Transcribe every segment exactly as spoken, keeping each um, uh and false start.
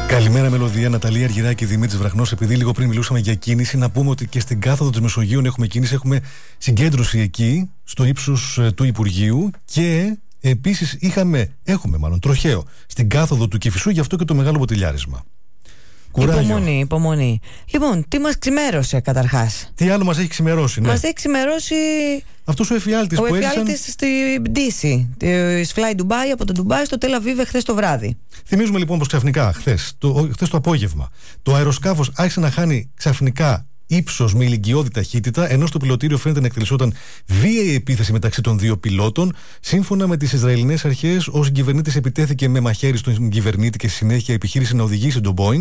Καλημέρα, Μελωδία, Ναταλία Αργυράκη, Δημήτρης Βραχνός. Επειδή λίγο πριν μιλούσαμε για κίνηση, να πούμε ότι και στην κάθοδο της Μεσογείων έχουμε κίνηση. Έχουμε συγκέντρωση εκεί, στο ύψος του Υπουργείου. Και επίσης είχαμε, έχουμε μάλλον, τροχαίο στην κάθοδο του Κηφισού, γι' αυτό και το μεγάλο μποτιλιάρισμα. Κουράγιο. Υπομονή, υπομονή. Λοιπόν, τι μας ξημέρωσε καταρχάς? Τι άλλο μας έχει ξημερώσει, ναι. Μας έχει ξημερώσει αυτός ο εφιάλτης που έζησαν. Ο εφιάλτης στην πτήση της Fly Dubai από το Ντουμπάι στο Τελ Αβίβ χθες το βράδυ. Θυμίζουμε λοιπόν πως ξαφνικά χθες το, χθες το απόγευμα το αεροσκάφος άρχισε να χάνει ξαφνικά ύψος με ηλικιώδη ταχύτητα, ενώ στο πιλωτήριο φαίνεται να εκτελεσόταν βίαιη επίθεση μεταξύ των δύο πιλότων. Σύμφωνα με τις Ισραηλινές αρχές, ο συγκυβερνήτης επιτέθηκε με μαχαίρι στον κυβερνήτη και στη συνέχεια επιχείρησε να οδηγήσει τον Boeing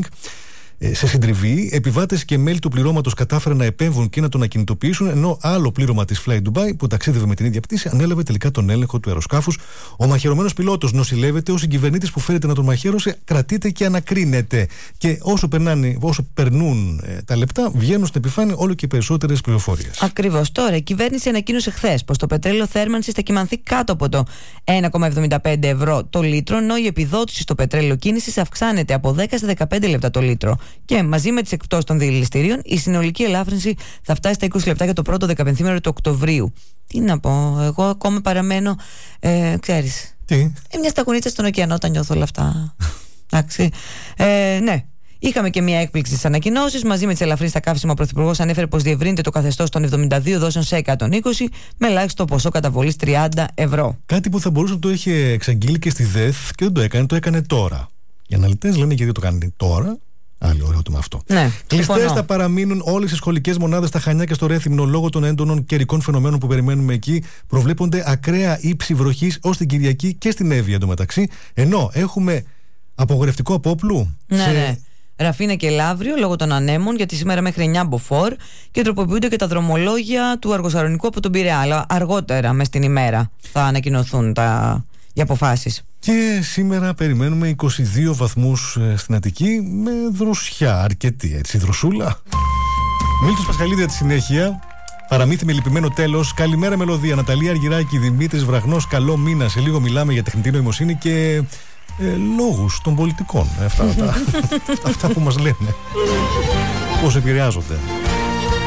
σε συντριβή. Επιβάτες και μέλη του πληρώματος κατάφεραν να επέμβουν και να τον ακινητοποιήσουν, ενώ άλλο πλήρωμα της Fly Dubai που ταξίδευε με την ίδια πτήση ανέλαβε τελικά τον έλεγχο του αεροσκάφους. Ο μαχαιρωμένος πιλότος νοσηλεύεται, ο συγκυβερνήτης που φέρεται να τον μαχαίρωσε κρατείται και ανακρίνεται. Και όσο, περνάνε, όσο περνούν ε, τα λεπτά, βγαίνουν στην επιφάνεια όλο και περισσότερες πληροφορίες. Ακριβώς. Τώρα, η κυβέρνηση ανακοίνωσε χθες πως το πετρέλαιο θέρμανσης θα κυμανθεί κάτω από το ένα κόμμα εβδομήντα πέντε ευρώ το λίτρο, ενώ η επιδότηση στο πετρέλαιο κίνησης αυξάνεται από δέκα σε δεκαπέντε λεπτά το λίτρο. Και μαζί με τις εκπτώσεις των διελιστηρίων, η συνολική ελάφρυνση θα φτάσει στα είκοσι λεπτά για το πρώτο δεκαπενθήμερο του Οκτωβρίου. Τι να πω, εγώ ακόμα παραμένω, ε, ξέρεις. Τι? Ε, μια σταγονίτσα στον ωκεανό όταν νιώθω όλα αυτά. Εντάξει. Ε, ναι. Είχαμε και μια έκπληξη στις ανακοινώσεις. Μαζί με τις ελαφρύνσεις στα καύσιμα, ο Πρωθυπουργός ανέφερε πως διευρύνεται το καθεστώς των εβδομήντα δύο δόσεων σε εκατόν είκοσι, με ελάχιστο ποσό καταβολής τριάντα ευρώ. Κάτι που θα μπορούσε να το είχε εξαγγείλει και στη ΔΕΘ και δεν το έκανε, το έκανε τώρα. Οι αναλυτές λένε γιατί το κάνει τώρα. Άλλη ωραίο το με αυτό. Ναι, κλειστές θα παραμείνουν όλες οι σχολικές μονάδες στα Χανιά και στο Ρέθυμνο λόγω των έντονων καιρικών φαινομένων που περιμένουμε εκεί. Προβλέπονται ακραία ύψη βροχής ως την Κυριακή και στην Εύβοια εντωμεταξύ. Ενώ έχουμε απογορευτικό απόπλου. Ναι, σε... ναι. Ραφίνα και Λαύριο λόγω των ανέμων, γιατί σήμερα μέχρι εννιά μποφόρ, και τροποποιούνται και τα δρομολόγια του Αργοσαρονικού από τον Πειραιά. Αλλά αργότερα μες την ημέρα θα ανακοινωθούν τα... οι αποφάσεις. Και σήμερα περιμένουμε είκοσι δύο βαθμούς στην Αττική με δροσιά, αρκετή έτσι, δροσούλα. Μίλτος Πασχαλίδη για τη συνέχεια. Παραμύθι με λυπημένο τέλος. Καλημέρα, Μελωδία, Ναταλία Αργυράκη, Δημήτρης Βραχνός. Καλό μήνα. Σε λίγο μιλάμε για τεχνητή νοημοσύνη και ε, λόγους των πολιτικών. Αυτά, αυτά, αυτά που μας λένε. Πώς επηρεάζονται.